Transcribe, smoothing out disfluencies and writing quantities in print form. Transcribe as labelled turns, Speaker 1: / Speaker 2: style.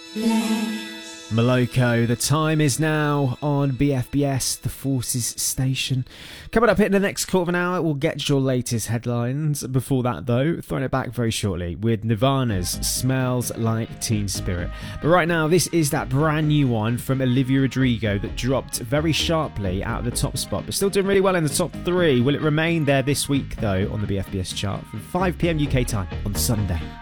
Speaker 1: Moloko, the time is now on BFBS, the Forces Station. Coming up in the next quarter of an hour, we'll get your latest headlines. Before that, though, throwing it back very shortly with Nirvana's Smells Like Teen Spirit. But right now, this is that brand new one from Olivia Rodrigo that dropped very sharply out of the top spot, but still doing really well in the top 3. Will it remain there this week, though, on the BFBS chart from 5 PM UK time on Sunday?